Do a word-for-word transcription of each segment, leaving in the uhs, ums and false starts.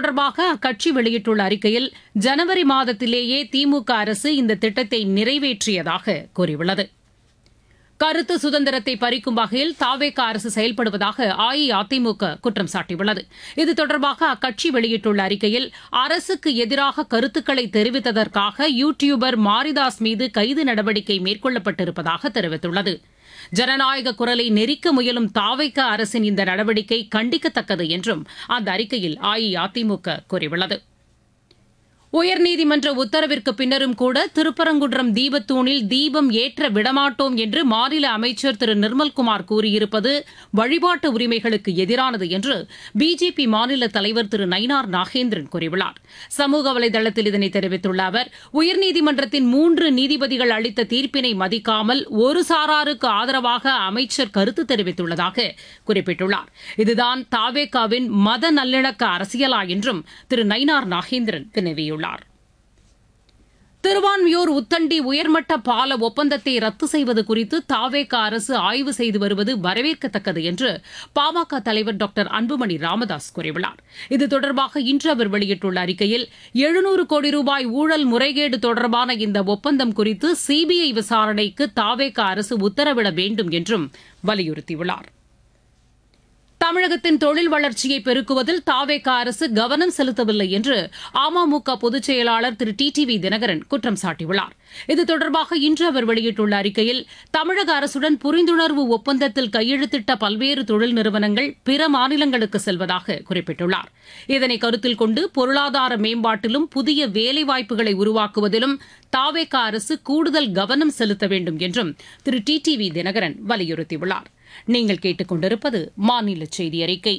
தொடர்பாக அக்கட்சி வெளியிட்டுள்ள அறிக்கையில் ஜனவரி மாதத்திலேயே திமுக அரசு இந்த திட்டத்தை நிறைவேற்றியதாக கூறியுள்ளது. கருத்து சுதந்திரத்தை பறிக்கும் வகையில் தாவேக அரசு செயல்படுவதாக அஇஅதிமுக குற்றம் சாட்டியுள்ளது. இது தொடர்பாக அக்கட்சி வெளியிட்டுள்ள அறிக்கையில் அரசுக்கு எதிராக கருத்துக்களை தெரிவித்ததற்காக யூ டியூபர் மாரிதாஸ் மீது கைது நடவடிக்கை மேற்கொள்ளப்பட்டிருப்பதாக தெரிவித்துள்ளது. ஜனநாயக குரலை நெரிக்க முயலும் தாவேக அரசின் இந்த நடவடிக்கை கண்டிக்கத்தக்கது என்றும் அந்த அறிக்கையில் அஇஅதிமுக கூறியுள்ளது. உயர்நீதிமன்ற உத்தரவிற்கு பின்னரும் கூட திருப்பரங்குன்றம் தீபத்தூணில் தீபம் ஏற்ற விடமாட்டோம் என்று மாநில அமைச்சர் திரு நிர்மல்குமார் கூறியிருப்பது வழிபாட்டு உரிமைகளுக்கு எதிரானது என்று பிஜேபி மாநில தலைவர் திரு நயினார் நாகேந்திரன் கூறியுள்ளார். சமூக வலைதளத்தில் இதனை தெரிவித்துள்ள அவர், உயர்நீதிமன்றத்தின் மூன்று நீதிபதிகள் அளித்த தீர்ப்பினை மதிக்காமல் ஒரு சாராருக்கு ஆதரவாக அமைச்சர் கருத்து தெரிவித்துள்ளதாக குறிப்பிட்டுள்ளார். இதுதான் தாவேகாவின் மத நல்லிணக்க அரசியலா என்றும் திரு நயினார் நாகேந்திரன் வினவியுள்ளார். திருவான்மியூர் உத்தண்டி உயர்மட்ட பால ஒப்பந்தத்தை ரத்து செய்வது குறித்து தாவேக அரசு ஆய்வு செய்து வருவது வரவேற்கத்தக்கது என்று பாமக தலைவர் டாக்டர் அன்புமணி ராமதாஸ் கூறியுள்ளார். இது தொடர்பாக இன்று அவர் வெளியிட்டுள்ள அறிக்கையில், எழுநூறு கோடி ரூபாய் ஊழல் முறைகேடு தொடர்பான இந்த ஒப்பந்தம் குறித்து சிபிஐ விசாரணைக்கு தாவேக அரசு உத்தரவிட வேண்டும் என்றும் வலியுறுத்தியுள்ளார். தமிழகத்தின் தொழில் வளர்ச்சியை பெருக்குவதில் தாவேக அரசு கவனம் செலுத்தவில்லை என்று அமமுக பொதுச் செயலாளர் திரு டி டி வி தினகரன் குற்றம் சாட்டியுள்ளார். இது தொடர்பாக இன்று அவர் வெளியிட்டுள்ள அறிக்கையில், தமிழக அரசுடன் புரிந்துணர்வு ஒப்பந்தத்தில் கையெழுத்திட்ட பல்வேறு தொழில் நிறுவனங்கள் பிற மாநிலங்களுக்கு செல்வதாக குறிப்பிட்டுள்ளார். இதனை கருத்தில் கொண்டு பொருளாதார மேம்பாட்டிலும் புதிய வேலைவாய்ப்புகளை உருவாக்குவதிலும் தாவேக அரசு கூடுதல் கவனம் செலுத்த வேண்டும் என்றும் திரு டி டி வி தினகரன் வலியுறுத்தியுள்ளார். நீங்கள் கேட்டுக் கொண்டிருப்பது மாநில செய்தி அறிக்கை.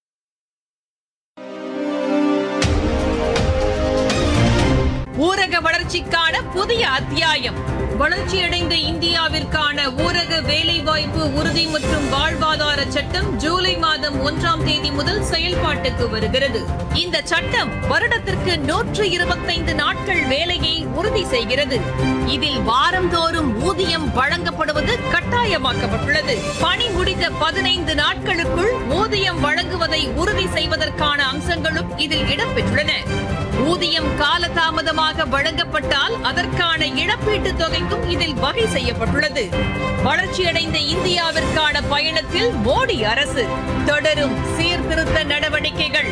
ஊரக வளர்ச்சிக்கான புதிய அத்தியாயம். வளர்ச்சியடைந்த இந்தியாவிற்கான ஊரக வேலைவாய்ப்பு உறுதி மற்றும் வாழ்வாதார சட்டம் ஜூலை மாதம் ஒன்றாம் தேதி முதல் செயல்பாட்டுக்கு வருகிறது. இந்த சட்டம் வருடத்திற்கு நூற்று இருபத்தைந்து நாட்கள் வேலையை உறுதி செய்கிறது. இதில் வாரந்தோறும் ஊதியம் வழங்கப்படுவது கட்டாயமாக்கப்பட்டுள்ளது. பணி முடிந்த பதினைந்து நாட்களுக்குள் ஊதியம் வழங்குவதை உறுதி செய்வதற்கான அம்சங்களும் இதில் இடம்பெற்றுள்ளன. ஊதியம் காலதாமதமாக வழங்கப்பட்டால் அதற்கான இழப்பீட்டுத் தொகைக்கும் இதில் வகை செய்யப்பட்டுள்ளது. வளர்ச்சியடைந்த இந்தியாவிற்கான பயணத்தில் மோடி அரசு தொடரும் சீர்திருத்த நடவடிக்கைகள்.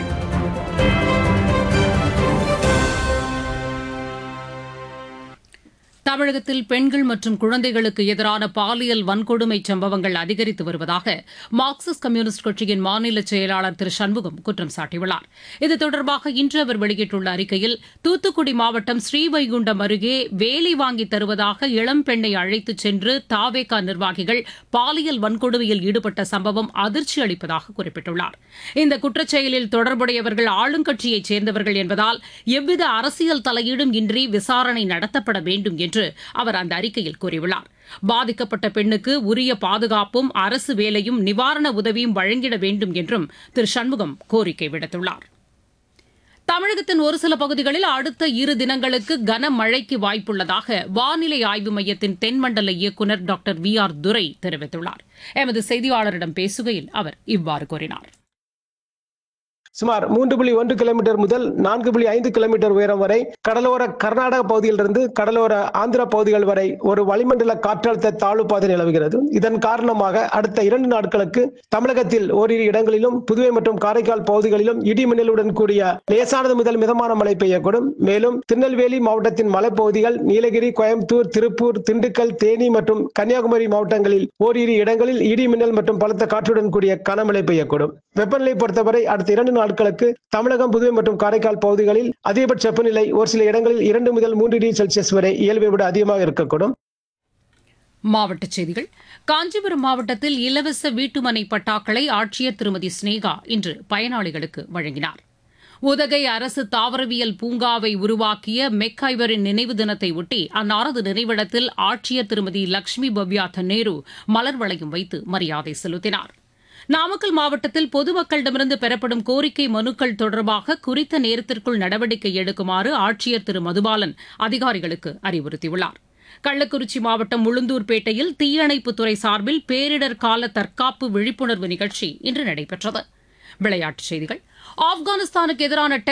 தமிழகத்தில் பெண்கள் மற்றும் குழந்தைகளுக்கு எதிரான பாலியல் வன்கொடுமை சம்பவங்கள் அதிகரித்து வருவதாக மார்க்சிஸ்ட் கம்யூனிஸ்ட் கட்சியின் மாநில செயலாளர் திரு சண்முகம் குற்றம் சாட்டியுள்ளார். இது தொடர்பாக இன்று அவர் வெளியிட்டுள்ள அறிக்கையில், தூத்துக்குடி மாவட்டம் ஸ்ரீவைகுண்டம் அருகே வேலை வாங்கி தருவதாக இளம் பெண்ணை அழைத்துச் சென்று தாவேகா நிர்வாகிகள் பாலியல் வன்கொடுமையில் ஈடுபட்ட சம்பவம் அதிர்ச்சி அளிப்பதாக குறிப்பிட்டுள்ளார். இந்த குற்றச்செயலில் தொடர்புடையவர்கள் ஆளுங்கட்சியைச் சேர்ந்தவர்கள் என்பதால் எவ்வித அரசியல் தலையீடும் இன்றி விசாரணை நடத்தப்பட வேண்டும் என்று அவர் அந்த அறிக்கையில் கூறியுள்ளார். பாதிக்கப்பட்ட பெண்ணுக்கு உரிய பாதுகாப்பும் அரசு வேலையும் நிவாரண உதவியும் வழங்கிட வேண்டும் என்றும் திரு சண்முகம் கோரிக்கை விடுத்துள்ளார். தமிழகத்தின் ஒரு சில பகுதிகளில் அடுத்த இரு தினங்களுக்கு கனமழைக்கு வாய்ப்புள்ளதாக வானிலை ஆய்வு மையத்தின் தென்மண்டல இயக்குநர் டாக்டர் வி ஆர் துரை தெரிவித்துள்ளார். எமது செய்தியாளரிடம் பேசுகையில் அவர் இவ்வாறு கூறினார். சுமார் மூன்று புள்ளி ஒன்று கிலோமீட்டர் முதல் நான்கு புள்ளி ஐந்து கிலோமீட்டர் உயரம் வரை கடலோர கர்நாடக பகுதியிலிருந்து கடலோர ஆந்திர பகுதிகள் வரை ஒரு வளிமண்டல காற்றழுத்த தாழ்வு பாதை நிலவுகிறது. இதன் காரணமாக அடுத்த இரண்டு நாட்களுக்கு தமிழகத்தில் ஓரிரு இடங்களிலும் புதுவை மற்றும் காரைக்கால் பகுதிகளிலும் இடி மின்னலுடன் கூடிய லேசானது முதல் மிதமான மழை பெய்யக்கூடும். மேலும் திருநெல்வேலி மாவட்டத்தின் மலைப்பகுதிகள், நீலகிரி, கோயம்புத்தூர், திருப்பூர், திண்டுக்கல், தேனி மற்றும் கன்னியாகுமரி மாவட்டங்களில் ஓரிரு இடங்களில் இடி மின்னல் மற்றும் பலத்த காற்றுடன் கூடிய கனமழை பெய்யக்கூடும். வெப்பநிலை பொறுத்தவரை அடுத்த இரண்டு நாட்களுக்கு தமிழகம், புதுவை மற்றும் காரைக்கால் பகுதிகளில் அதிகபட்ச வெப்பநிலை ஒரு சில இடங்களில் இரண்டு முதல் மூன்று டிகிரி செல்சியஸ் வரை இயல்பை விட அதிகமாக இருக்கக்கூடும். மாவட்டச் செய்திகள். காஞ்சிபுரம் மாவட்டத்தில் இலவச வீட்டுமனை பட்டாக்களை ஆட்சியர் திருமதி ஸ்னேகா இன்று பயனாளிகளுக்கு வழங்கினார். உதகை அரசு தாவரவியல் பூங்காவை உருவாக்கிய மெக்காய்வரின் நினைவு தினத்தை ஒட்டி அன்னாரது நினைவிடத்தில் ஆட்சியர் திருமதி லட்சுமி பவ்யா தன்னேரு மலர் வளையம் வைத்து மரியாதை செலுத்தினார். நாமக்கல் மாவட்டத்தில் பொதுமக்களிடமிருந்து பெறப்படும் கோரிக்கை மனுக்கள் தொடர்பாக குறித்த நேரத்திற்குள் நடவடிக்கை எடுக்குமாறு ஆட்சியர் திரு மதுபாலன் அதிகாரிகளுக்கு அறிவுறுத்தியுள்ளார். கள்ளக்குறிச்சி மாவட்டம் உளுந்தூர்பேட்டையில் தீயணைப்புத்துறை சார்பில் பேரிடர் கால தற்காப்பு விழிப்புணர்வு நிகழ்ச்சி இன்று நடைபெற்றது. விளையாட்டுச் செய்திகள். ஆப்கானிஸ்தானுக்கு எதிரான